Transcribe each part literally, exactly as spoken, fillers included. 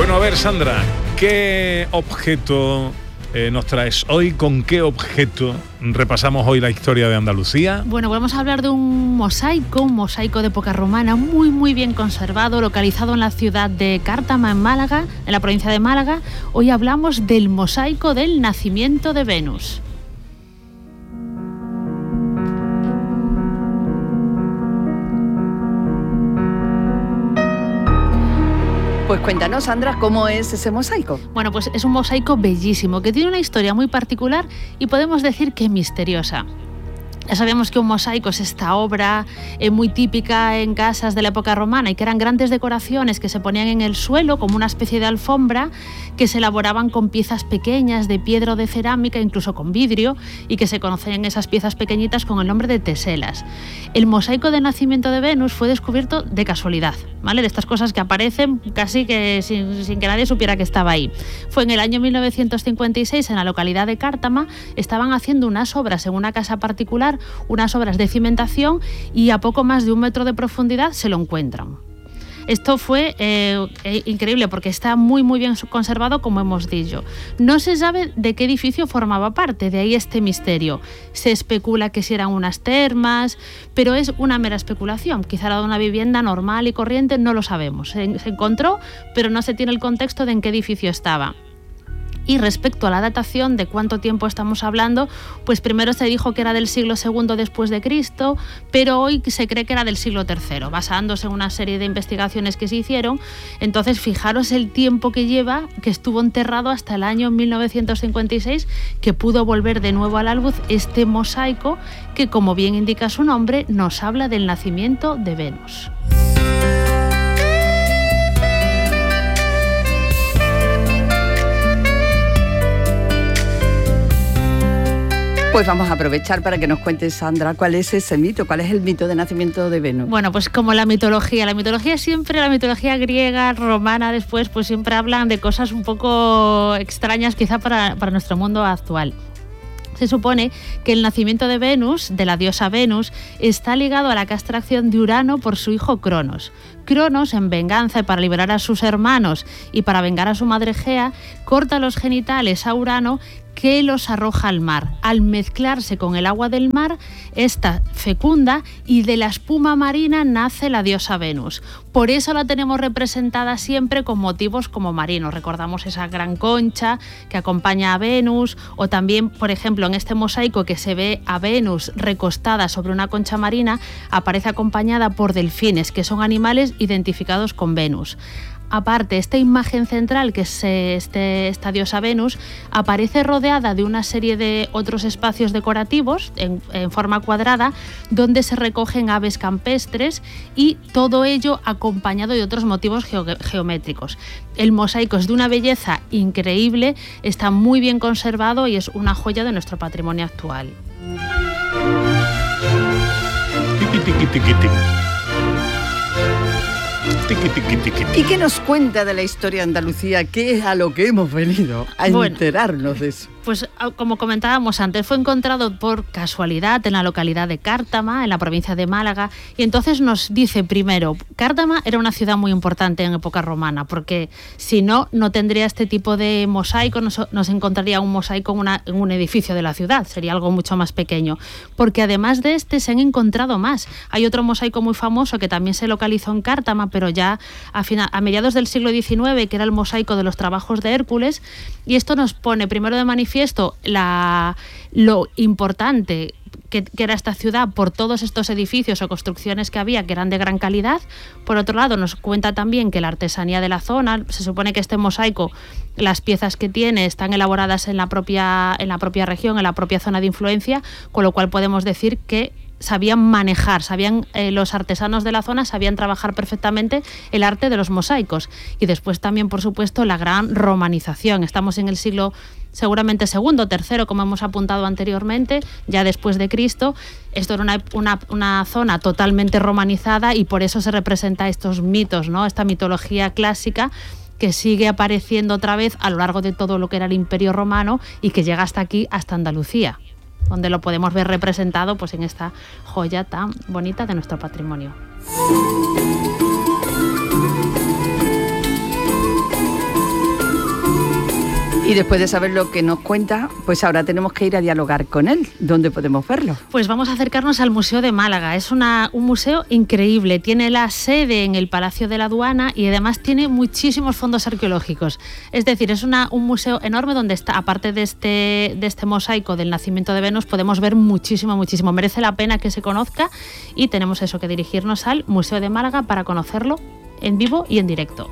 Bueno, a ver, Sandra, ¿qué objeto eh, nos traes hoy? ¿Con qué objeto repasamos hoy la historia de Andalucía? Bueno, vamos a hablar de un mosaico, un mosaico de época romana muy muy bien conservado, localizado en la ciudad de Cártama, en Málaga, en la provincia de Málaga. Hoy hablamos del mosaico del nacimiento de Venus. Pues cuéntanos, Sandra, ¿cómo es ese mosaico? Bueno, pues es un mosaico bellísimo, que tiene una historia muy particular y podemos decir que misteriosa. Ya sabemos que un mosaico es esta obra eh, muy típica en casas de la época romana y que eran grandes decoraciones que se ponían en el suelo como una especie de alfombra que se elaboraban con piezas pequeñas de piedra o de cerámica, incluso con vidrio, y que se conocen esas piezas pequeñitas con el nombre de teselas. El mosaico de nacimiento de Venus fue descubierto de casualidad, ¿vale? De estas cosas que aparecen casi que sin, sin que nadie supiera que estaba ahí. Fue en el año mil novecientos cincuenta y seis, en la localidad de Cártama, estaban haciendo unas obras en una casa particular, unas obras de cimentación, y a poco más de un metro de profundidad se lo encuentran. Esto fue eh, increíble porque está muy muy bien conservado, como hemos dicho. No se sabe de qué edificio formaba parte, de ahí este misterio. Se especula que si eran unas termas, pero es una mera especulación. Quizá era de una vivienda normal y corriente, no lo sabemos. Se, se encontró, pero no se tiene el contexto de en qué edificio estaba. Y respecto a la datación, de cuánto tiempo estamos hablando, pues primero se dijo que era del siglo segundo después de Cristo, pero hoy se cree que era del siglo tercero, basándose en una serie de investigaciones que se hicieron. Entonces, fijaros el tiempo que lleva, que estuvo enterrado hasta el año mil novecientos cincuenta y seis, que pudo volver de nuevo a la luz este mosaico que, como bien indica su nombre, nos habla del nacimiento de Venus. Pues vamos a aprovechar para que nos cuentes, Sandra, cuál es ese mito, cuál es el mito de nacimiento de Venus. Bueno, pues como la mitología, la mitología siempre, la mitología griega, romana después, pues siempre hablan de cosas un poco extrañas quizá para, para nuestro mundo actual. Se supone que el nacimiento de Venus, de la diosa Venus, está ligado a la castración de Urano por su hijo Cronos. Cronos, en venganza y para liberar a sus hermanos y para vengar a su madre Gea, corta los genitales a Urano, que los arroja al mar. Al mezclarse con el agua del mar, esta fecunda y de la espuma marina nace la diosa Venus. Por eso la tenemos representada siempre con motivos como marinos. Recordamos esa gran concha que acompaña a Venus, o también, por ejemplo, en este mosaico que se ve a Venus recostada sobre una concha marina, aparece acompañada por delfines, que son animales identificados con Venus. Aparte, esta imagen central, que es este, esta diosa Venus, aparece rodeada de una serie de otros espacios decorativos en, en forma cuadrada, donde se recogen aves campestres, y todo ello acompañado de otros motivos geo- geométricos. El mosaico es de una belleza increíble, está muy bien conservado y es una joya de nuestro patrimonio actual. ¿Y qué nos cuenta de la historia de Andalucía? ¿Qué es a lo que hemos venido a bueno, enterarnos de eso? Pues como comentábamos antes, fue encontrado por casualidad en la localidad de Cártama, en la provincia de Málaga, y entonces nos dice primero, Cártama era una ciudad muy importante en época romana, porque si no, no tendría este tipo de mosaico, no se encontraría un mosaico en, una, en un edificio de la ciudad, sería algo mucho más pequeño, porque además de este se han encontrado más. Hay otro mosaico muy famoso que también se localizó en Cártama, pero ya a, final, a mediados del siglo diecinueve, que era el mosaico de los trabajos de Hércules, y esto nos pone primero de manifiesto la, lo importante que, que era esta ciudad por todos estos edificios o construcciones que había, que eran de gran calidad. Por otro lado, nos cuenta también que la artesanía de la zona, se supone que este mosaico, las piezas que tiene están elaboradas en la propia, en la propia región, en la propia zona de influencia, con lo cual podemos decir que sabían manejar, sabían eh, los artesanos de la zona sabían trabajar perfectamente el arte de los mosaicos. Y después también, por supuesto, la gran romanización. Estamos en el siglo seguramente segundo, tercero, como hemos apuntado anteriormente, ya después de Cristo. Esto era una, una, una zona totalmente romanizada y por eso se representa estos mitos, ¿no? Esta mitología clásica que sigue apareciendo otra vez a lo largo de todo lo que era el Imperio Romano y que llega hasta aquí, hasta Andalucía, donde lo podemos ver representado pues en esta joya tan bonita de nuestro patrimonio. Y después de saber lo que nos cuenta, pues ahora tenemos que ir a dialogar con él. ¿Dónde podemos verlo? Pues vamos a acercarnos al Museo de Málaga. Es una, un museo increíble. Tiene la sede en el Palacio de la Aduana y además tiene muchísimos fondos arqueológicos. Es decir, es una, un museo enorme donde está, aparte de este, de este mosaico del nacimiento de Venus, podemos ver muchísimo, muchísimo. Merece la pena que se conozca y tenemos eso que dirigirnos al Museo de Málaga para conocerlo en vivo y en directo.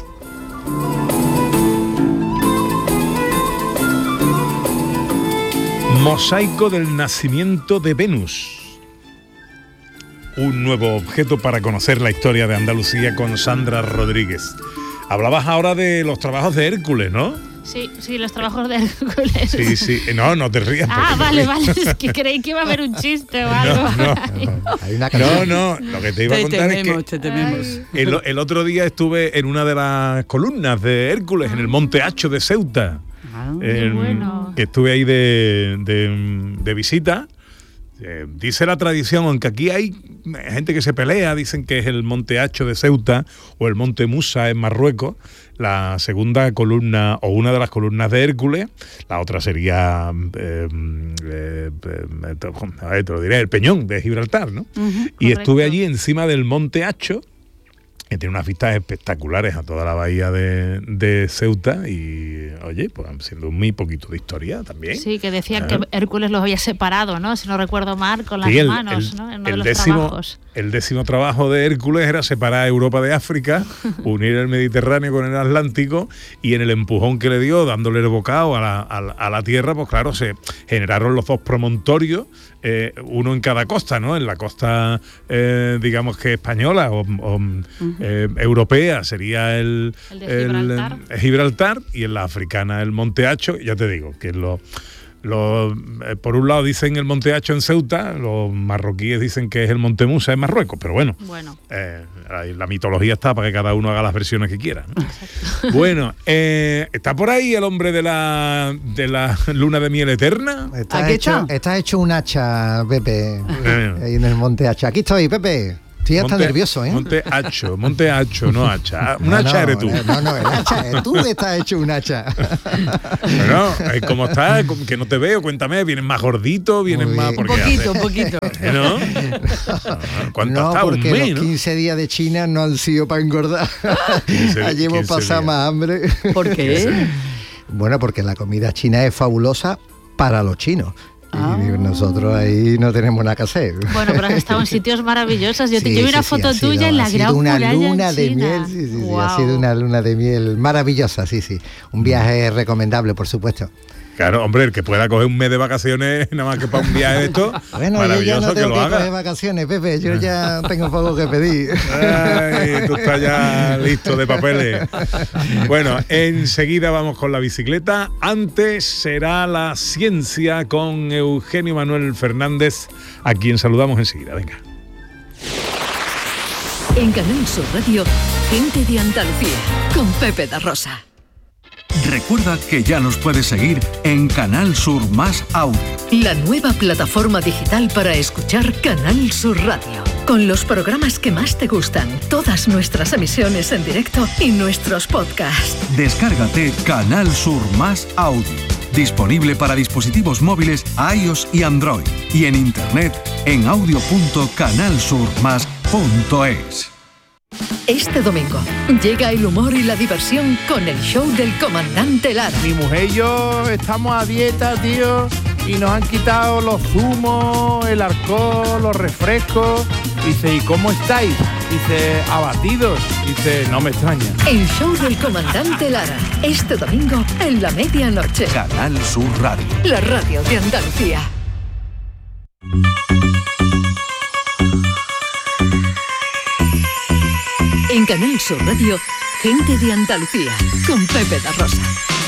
Mosaico del nacimiento de Venus. Un nuevo objeto para conocer la historia de Andalucía con Sandra Rodríguez. Hablabas ahora de los trabajos de Hércules, ¿no? Sí, sí, los trabajos de Hércules. Sí, sí. No, no te rías. Ah, vale, vale. Es que creí que iba a haber un chiste o algo. No, no, Hay una no, no. Lo que te iba a contar te tememos, es que te tememos. el, el otro día estuve en una de las columnas de Hércules, en el Monte Hacho de Ceuta. Ah, Eh, bueno. Que estuve ahí de, de, de visita. Eh, dice la tradición, aunque aquí hay gente que se pelea, dicen que es el Monte Hacho de Ceuta o el Monte Musa en Marruecos, la segunda columna o una de las columnas de Hércules. La otra sería, eh, eh, eh, a ver, te lo diré, el Peñón de Gibraltar, ¿no? Uh-huh, y correcto. estuve allí encima del Monte Hacho, que tiene unas vistas espectaculares a toda la bahía de, de Ceuta y, oye, pues siendo muy poquito de historia también. Sí, que decían Ah. que Hércules los había separado, ¿no? Si no recuerdo mal, con las Sí, el- manos, el- ¿no? En uno el de los décimo, trabajos. el décimo trabajo de Hércules era separar Europa de África, unir el Mediterráneo con el Atlántico, y en el empujón que le dio, dándole el bocado a la, a la- a la tierra, pues claro, se generaron los dos promontorios, eh, uno en cada costa, ¿no? En la costa, eh, digamos que española o, o, eh, europea sería el, El de Gibraltar. el, eh, Gibraltar, y en la africana el Monte Hacho. Ya te digo que lo Los, eh, por un lado dicen el Monte Hacho en Ceuta, los marroquíes dicen que es el Monte Musa en Marruecos, pero bueno, Bueno, eh, ahí la mitología está para que cada uno haga las versiones que quiera, ¿no? Bueno, eh, ¿está por ahí el hombre de la, de la luna de miel eterna? Estás Aquí hecho, está. estás hecho un hacha, Pepe, Eh. ahí en el Monte Hacha. Aquí estoy, Pepe. Estoy hasta Monte- nervioso, ¿eh? Monte Hacho, Monte Hacho, no hacha. Un No, hacha no, eres tú. No, no, el hacha, eh, tú estás hecho un hacha. Bueno, eh, ¿cómo estás? Que no te veo, cuéntame, ¿vienes más gordito? ¿Vienes Muy más...? bien. Un porque poquito, hace- un poquito. ¿Eh, ¿No? ¿Cuánto No, está? Un porque mes, los ¿no? quince días de China no han sido para engordar. quince Allí hemos quince pasado días. más hambre. ¿Por qué? Bueno, porque la comida china es fabulosa para los chinos. Ah. Y nosotros ahí no tenemos nada que hacer. bueno, pero has estado en sitios maravillosos. Yo, te, Sí, yo vi sí, una sí, foto ha sido- tuya en la ha sido Gran una Muralla en luna de China. miel, sí, sí, sí, ha Guau. sido una luna de miel maravillosa, sí, sí. Un viaje recomendable, por supuesto. Claro, hombre, el que pueda coger un mes de vacaciones nada más que para un viaje de esto, Bueno, yo ya maravilloso no que tengo lo que, coger haga. vacaciones, Pepe, yo ya tengo poco que pedir. Ay, tú estás ya listo de papeles. Bueno, enseguida vamos con la bicicleta. Antes será la ciencia con Eugenio Manuel Fernández, a quien saludamos enseguida. Venga. En Canal Sur Radio, Gente de Andalucía, con Pepe da Rosa. Recuerda que ya nos puedes seguir en Canal Sur Más Audio. La nueva plataforma digital para escuchar Canal Sur Radio. Con los programas que más te gustan, todas nuestras emisiones en directo y nuestros podcasts. Descárgate Canal Sur Más Audio. Disponible para dispositivos móviles iOS y Android. Y en internet en audio punto canal sur más punto es. Este domingo llega el humor y la diversión con el show del comandante Lara. Mi mujer y yo estamos a dieta, tío, y nos han quitado los zumos, el alcohol, los refrescos. Dice, ¿y cómo estáis? Dice, abatidos. Dice, no me extraña. El show del comandante Lara. Este domingo en la medianoche. Canal Sur Radio. La radio de Andalucía. En Canal Sur Radio, Gente de Andalucía, con Pepe da Rosa.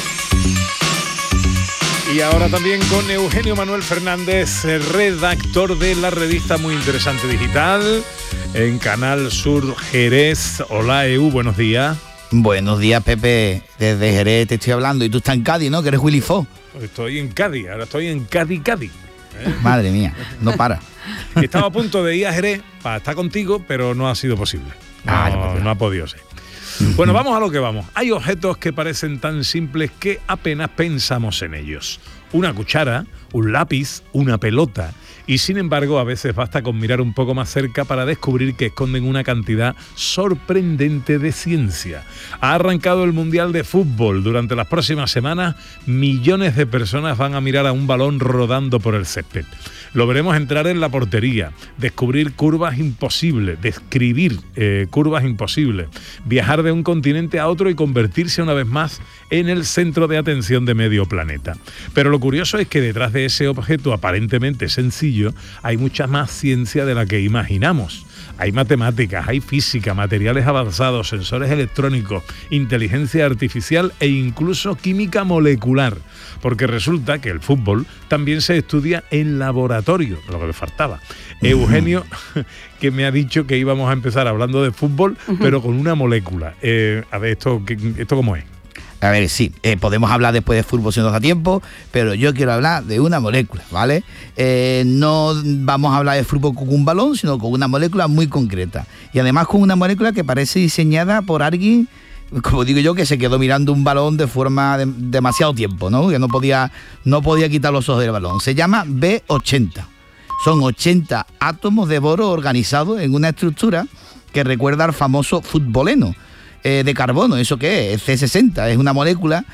Y ahora también con Eugenio Manuel Fernández, redactor de la revista Muy Interesante Digital en Canal Sur Jerez. Hola, Eu, buenos días. Buenos días, Pepe. Desde Jerez te estoy hablando. Y tú estás en Cádiz, ¿no? Que eres Willy Fox. Estoy en Cádiz, ahora estoy en Cádiz, Cádiz. ¿eh? Madre mía, no para. Y estaba a punto de ir a Jerez para estar contigo, pero no ha sido posible. No, Vale, pues, no ha podido ser. Bueno, vamos a lo que vamos. Hay objetos que parecen tan simples que apenas pensamos en ellos. Una cuchara, un lápiz, una pelota. Y sin embargo, a veces basta con mirar un poco más cerca para descubrir que esconden una cantidad sorprendente de ciencia. Ha arrancado el Mundial de Fútbol. Durante las próximas semanas, millones de personas van a mirar a un balón rodando por el césped. Lo veremos entrar en la portería, descubrir curvas imposibles, describir eh, curvas imposibles, viajar de un continente a otro y convertirse una vez más en el centro de atención de medio planeta. Pero lo curioso es que detrás de ese objeto aparentemente sencillo hay mucha más ciencia de la que imaginamos. Hay matemáticas, hay física, materiales avanzados, sensores electrónicos, inteligencia artificial e incluso química molecular. Porque resulta que el fútbol también se estudia en laboratorio, lo que le faltaba. Uh-huh. Eugenio, que me ha dicho que íbamos a empezar hablando de fútbol, uh-huh. pero con una molécula. Eh, a ver, ¿esto, ¿esto cómo es? A ver, sí, eh, podemos hablar después de fútbol si nos da tiempo, pero yo quiero hablar de una molécula, ¿vale? Eh, no vamos a hablar de fútbol con un balón, sino con una molécula muy concreta. Y además con una molécula que parece diseñada por alguien, como digo yo, que se quedó mirando un balón de forma de demasiado tiempo, ¿no? Que no podía, no podía quitar los ojos del balón. Se llama B ochenta. Son ochenta átomos de boro organizados en una estructura que recuerda al famoso futboleno. Eh, de carbono. ¿Eso qué es? C sesenta, es una molécula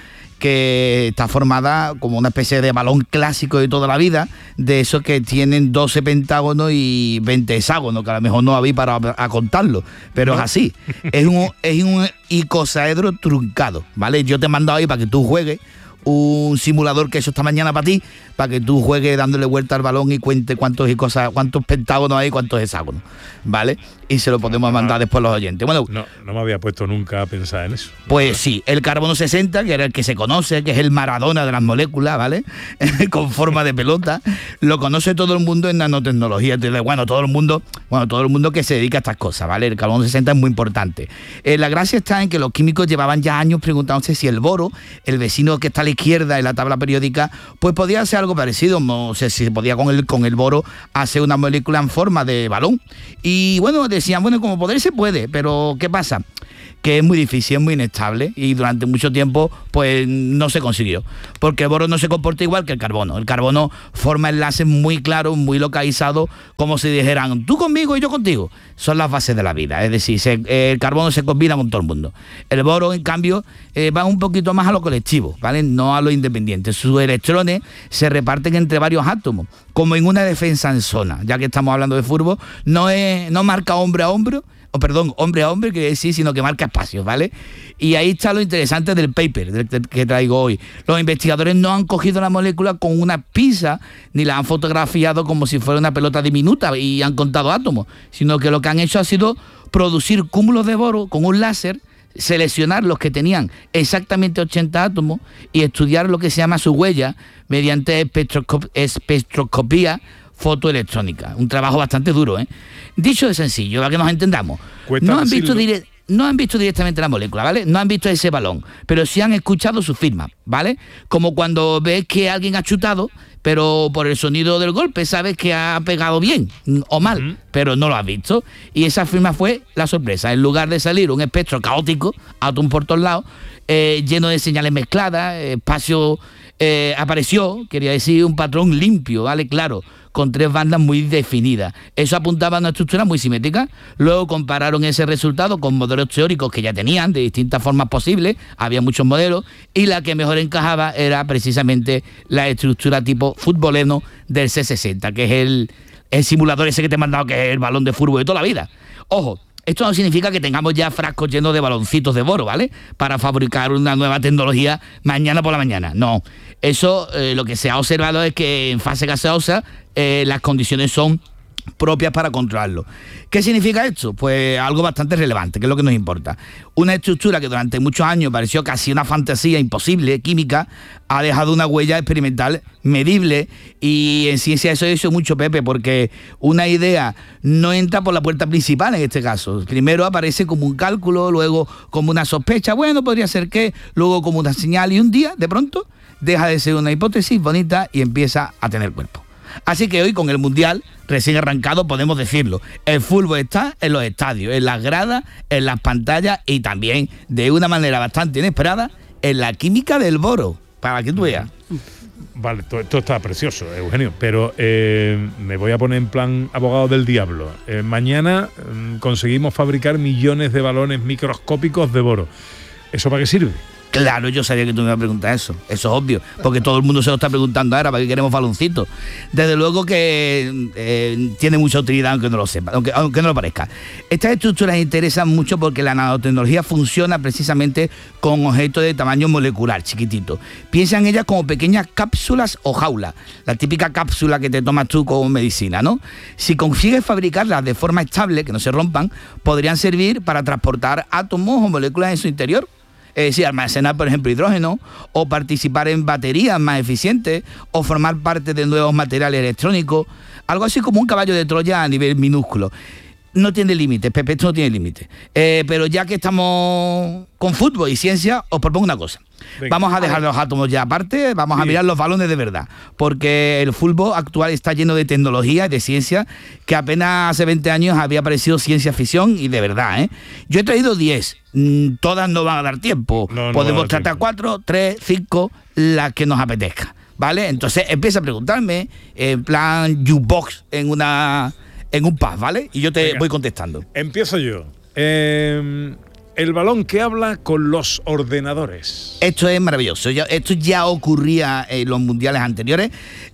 que está formada como una especie de balón clásico de toda la vida, de esos que tienen doce pentágonos y veinte hexágonos, que a lo mejor no había para a contarlo, pero no. Es así. Es un, es un icosaedro truncado, ¿vale? Yo te he mandado ahí para que tú juegues un simulador que he hecho esta mañana para ti, para que tú juegues dándole vuelta al balón y cuente cuántos y cosas, cuántos pentágonos hay y cuántos hexágonos, ¿vale? Y se lo podemos mandar no, después a los oyentes. Bueno, no, no me había puesto nunca a pensar en eso. Pues sí, el carbono sesenta, que era el que se conoce, que es el Maradona de las moléculas, ¿vale? Con forma de pelota, lo conoce todo el mundo en nanotecnología. Entonces, bueno, todo el mundo, bueno, todo el mundo que se dedica a estas cosas, ¿vale? El carbono sesenta es muy importante. Eh, la gracia está en que los químicos llevaban ya años preguntándose si el boro, el vecino que está a la izquierda en la tabla periódica, pues podía hacer algo parecido. No sé si se podía con el, con el boro hacer una molécula en forma de balón. Y bueno, decían, bueno, como poder se puede, pero ¿qué pasa? Que es muy difícil, es muy inestable y durante mucho tiempo pues no se consiguió, porque el boro no se comporta igual que el carbono. El carbono forma enlaces muy claros, muy localizados, como si dijeran tú conmigo y yo contigo. Son las bases de la vida, es decir, se, el carbono se combina con todo el mundo. El boro, en cambio, eh, va un poquito más a lo colectivo, ¿vale? No a lo independiente. Sus electrones se reparten entre varios átomos, como en una defensa en zona. Ya que estamos hablando de fútbol, no, es, no marca hombre a hombre, o perdón, hombre a hombre, quiere decir, sino que marca espacios, ¿vale? Y ahí está lo interesante del paper del, del, que traigo hoy. Los investigadores no han cogido la molécula con una pinza, ni la han fotografiado como si fuera una pelota diminuta y han contado átomos, sino que lo que han hecho ha sido producir cúmulos de boro con un láser, seleccionar los que tenían exactamente ochenta átomos y estudiar lo que se llama su huella mediante espectroscop- espectroscopía fotoelectrónica. Un trabajo bastante duro, ¿eh? Dicho de sencillo, para que nos entendamos, no han, visto dire- no han visto directamente la molécula, ¿vale? No han visto ese balón, pero sí han escuchado su firma, ¿vale? Como cuando ves que alguien ha chutado, pero por el sonido del golpe sabes que ha pegado bien o mal, uh-huh. pero no lo has visto. Y esa firma fue la sorpresa. En lugar de salir un espectro caótico, átomos por todos lados, eh, lleno de señales mezcladas, espacio... Eh, apareció, quería decir, un patrón limpio, ¿vale? Claro, con tres bandas muy definidas. Eso apuntaba a una estructura muy simétrica. Luego compararon ese resultado con modelos teóricos que ya tenían de distintas formas posibles, había muchos modelos, y la que mejor encajaba era precisamente la estructura tipo futboleno del C sesenta, que es el, el simulador ese que te he mandado, que es el balón de fútbol de toda la vida. Ojo, esto no significa que tengamos ya frascos llenos de baloncitos de boro, ¿vale? Para fabricar una nueva tecnología mañana por la mañana. No, eso eh, lo que se ha observado es que en fase gaseosa eh, las condiciones son propias para controlarlo. ¿Qué significa esto? Pues algo bastante relevante, que es lo que nos importa. Una estructura que durante muchos años pareció casi una fantasía imposible, química, ha dejado una huella experimental medible, y en ciencia eso es mucho, Pepe, porque una idea no entra por la puerta principal en este caso. Primero aparece como un cálculo, luego como una sospecha, bueno, podría ser que, luego como una señal, y un día, de pronto, deja de ser una hipótesis bonita y empieza a tener cuerpo. Así que hoy con el Mundial recién arrancado podemos decirlo, el fútbol está en los estadios, en las gradas, en las pantallas y también de una manera bastante inesperada en la química del boro, para que tú veas. Vale, todo esto está precioso, Eugenio, pero eh, me voy a poner en plan abogado del diablo. Eh, mañana eh, conseguimos fabricar millones de balones microscópicos de boro. ¿Eso para qué sirve? Claro, yo sabía que tú me ibas a preguntar eso. Eso es obvio, porque todo el mundo se lo está preguntando ahora, ¿para qué queremos baloncitos? Desde luego que eh, tiene mucha utilidad, aunque no lo sepa, aunque, aunque no lo parezca. Estas estructuras interesan mucho porque la nanotecnología funciona precisamente con objetos de tamaño molecular, chiquitito. Piensa en ellas como pequeñas cápsulas o jaulas, la típica cápsula que te tomas tú como medicina, ¿no? Si consigues fabricarlas de forma estable, que no se rompan, podrían servir para transportar átomos o moléculas en su interior. Es decir, almacenar, por ejemplo, hidrógeno, o participar en baterías más eficientes, o formar parte de nuevos materiales electrónicos, algo así como un caballo de Troya a nivel minúsculo. No tiene límites, Pepe, esto no tiene límites. Eh, pero ya que estamos con fútbol y ciencia, os propongo una cosa. Venga, vamos a dejar los átomos ya aparte, vamos sí. a mirar los balones de verdad, porque el fútbol actual está lleno de tecnología y de ciencia que apenas hace veinte años había parecido ciencia ficción y de verdad, ¿eh? Yo he traído diez, todas no van a dar tiempo, no, podemos no tratar cuatro, tres, cinco, las que nos apetezca, ¿vale? Entonces empieza a preguntarme, en plan jukebox en una... en un pub, ¿vale? Y yo te Venga, voy contestando. Empiezo yo. Eh, el balón que habla con los ordenadores. Esto es maravilloso. Ya, esto ya ocurría en los mundiales anteriores.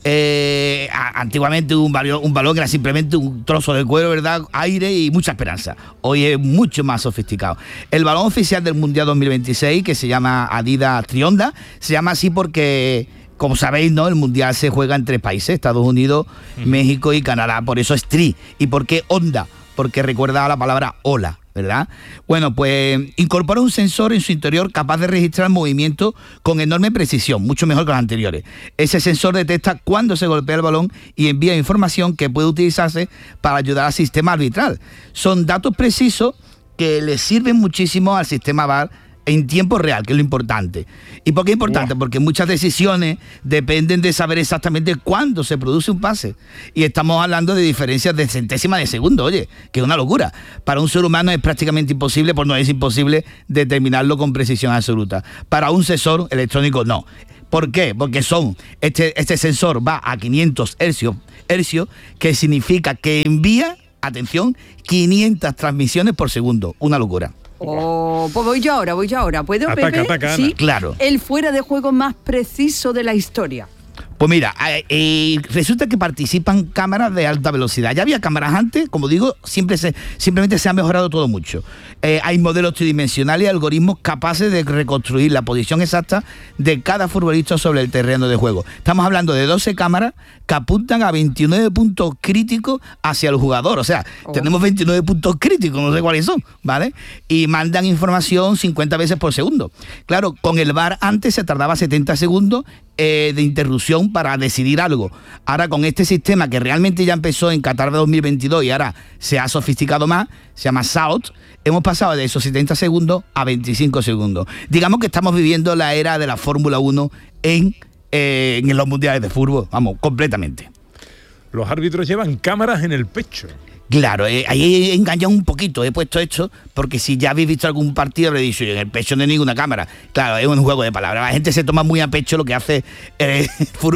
Eh, a, antiguamente un balón, un balón era simplemente un trozo de cuero, ¿verdad? Aire y mucha esperanza. Hoy es mucho más sofisticado. El balón oficial del Mundial dos mil veintiséis, que se llama Adidas Trionda, se llama así porque... como sabéis, ¿no? El Mundial se juega en tres países, Estados Unidos, uh-huh. México y Canadá. Por eso es tri. ¿Y por qué onda? Porque recuerda a la palabra hola, ¿verdad? Bueno, pues incorpora un sensor en su interior capaz de registrar movimiento con enorme precisión, mucho mejor que los anteriores. Ese sensor detecta cuándo se golpea el balón y envía información que puede utilizarse para ayudar al sistema arbitral. Son datos precisos que le sirven muchísimo al sistema V A R en tiempo real, que es lo importante. ¿Y por qué es importante? Wow. Porque muchas decisiones dependen de saber exactamente cuándo se produce un pase. Y estamos hablando de diferencias de centésimas de segundo, oye, que es una locura. Para un ser humano es prácticamente imposible, por no es imposible, determinarlo con precisión absoluta. Para un sensor electrónico, no. ¿Por qué? Porque son este, este sensor va a quinientos hercios, hercios, que significa que envía, atención, quinientas transmisiones por segundo. Una locura. Oh, pues voy yo ahora, voy yo ahora. ¿Puedo, ataca, Pepe? Ataca, sí, claro. El fuera de juego más preciso de la historia. Pues mira, eh, eh, resulta que participan cámaras de alta velocidad. Ya había cámaras antes, como digo, siempre se, simplemente se ha mejorado todo mucho. Eh, hay modelos tridimensionales y algoritmos capaces de reconstruir la posición exacta de cada futbolista sobre el terreno de juego. Estamos hablando de doce cámaras que apuntan a veintinueve puntos críticos hacia el jugador. O sea, oh. tenemos veintinueve puntos críticos, no sé cuáles son, ¿vale? Y mandan información cincuenta veces por segundo. Claro, con el V A R antes se tardaba setenta segundos eh, de interrupción para decidir algo. Ahora con este sistema que realmente ya empezó en Qatar de dos mil veintidós y ahora se ha sofisticado más, se llama S A O T, hemos pasado de esos setenta segundos a veinticinco segundos. Digamos que estamos viviendo la era de la Fórmula uno en, eh, en los mundiales de fútbol, vamos, completamente. Los árbitros llevan cámaras en el pecho. Claro, eh, ahí he engañado un poquito, he puesto esto, porque si ya habéis visto algún partido, habré dicho, en el pecho no hay ninguna cámara. Claro, es un juego de palabras. La gente se toma muy a pecho lo que hace eh,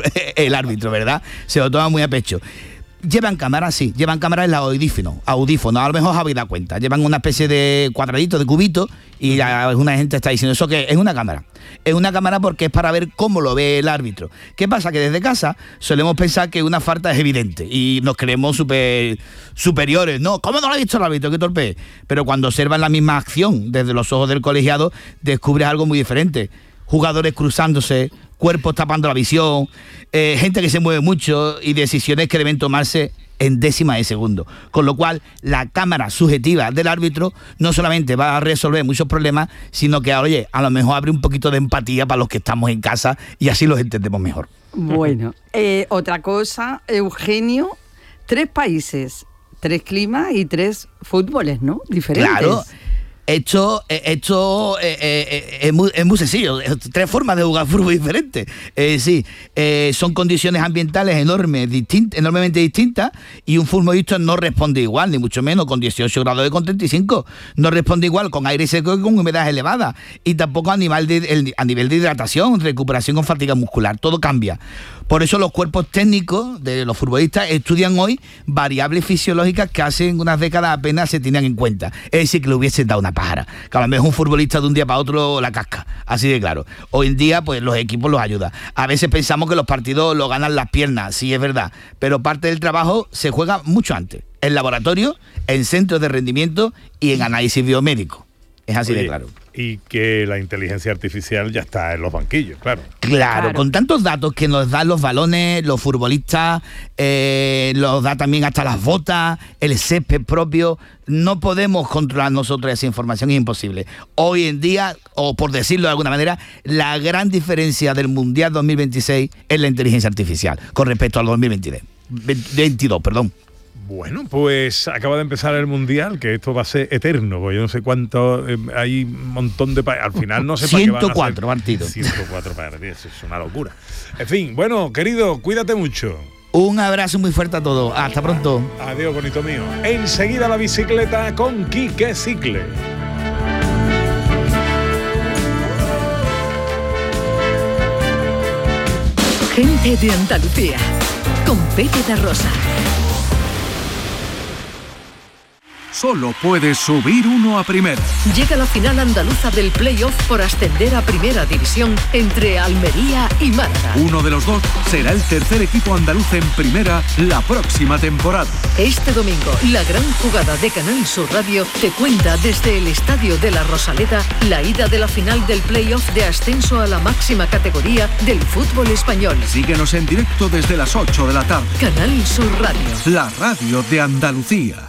el árbitro, ¿verdad? Se lo toma muy a pecho. Llevan cámaras, sí, llevan cámaras en los audífonos, audífonos, a lo mejor os habéis dado cuenta. Llevan una especie de cuadradito, de cubito, y la, una gente está diciendo, ¿eso qué? Es una cámara. Es una cámara porque es para ver cómo lo ve el árbitro. ¿Qué pasa? Que desde casa solemos pensar que una falta es evidente y nos creemos super, superiores. No, ¿cómo no lo ha visto el árbitro? ¡Qué torpe! Pero cuando observan la misma acción desde los ojos del colegiado, descubres algo muy diferente. Jugadores cruzándose, cuerpos tapando la visión, eh, gente que se mueve mucho y decisiones que deben tomarse en décimas de segundo. Con lo cual, la cámara subjetiva del árbitro no solamente va a resolver muchos problemas, sino que, oye, a lo mejor abre un poquito de empatía para los que estamos en casa y así los entendemos mejor. Bueno, eh, otra cosa, Eugenio, tres países, tres climas y tres fútboles, ¿no? Diferentes. Claro. Esto, esto eh, eh, es, muy, es muy sencillo, tres formas de jugar fútbol diferentes. Eh, sí, eh, son condiciones ambientales enormes, distint, enormemente distintas, y un futbolista no responde igual, ni mucho menos con dieciocho grados de con treinta y cinco. No responde igual con aire seco que con humedad elevada, y tampoco a nivel de, el, a nivel de hidratación, recuperación con fatiga muscular, todo cambia. Por eso los cuerpos técnicos de los futbolistas estudian hoy variables fisiológicas que hace unas décadas apenas se tenían en cuenta. Es decir, que le hubiesen dado una pájara. Que a lo mejor un futbolista de un día para otro la casca. Así de claro. Hoy en día, pues los equipos los ayudan. A veces pensamos que los partidos los ganan las piernas. Sí, es verdad. Pero parte del trabajo se juega mucho antes. En laboratorio, en centros de rendimiento y en análisis biomédico. Es así Oye, de claro. Y que la inteligencia artificial ya está en los banquillos, claro. Claro, claro. Con tantos datos que nos dan los balones, los futbolistas, eh, los da también hasta las botas, el césped propio. No podemos controlar nosotros esa información, es imposible. Hoy en día, o por decirlo de alguna manera, la gran diferencia del Mundial dos mil veintiséis es la inteligencia artificial con respecto al dos mil veintidós, perdón. Bueno, pues acaba de empezar el Mundial, que esto va a ser eterno, porque yo no sé cuánto, eh, hay un montón de países, al final no sé para qué van a ciento cuatro partidos. ciento cuatro partidos, es una locura. En fin, bueno, querido, cuídate mucho. Un abrazo muy fuerte a todos, hasta pronto. Adiós, bonito mío. Enseguida la bicicleta con Quique Cicle. Gente de Andalucía, con Pepe da Rosa. Solo puedes subir uno a primera. Llega la final andaluza del play-off por ascender a primera división entre Almería y Málaga. Uno de los dos será el tercer equipo andaluz en primera la próxima temporada. Este domingo, la gran jugada de Canal Sur Radio te cuenta desde el Estadio de la Rosaleda la ida de la final del play-off de ascenso a la máxima categoría del fútbol español. Síguenos en directo desde las ocho de la tarde. Canal Sur Radio. La radio de Andalucía.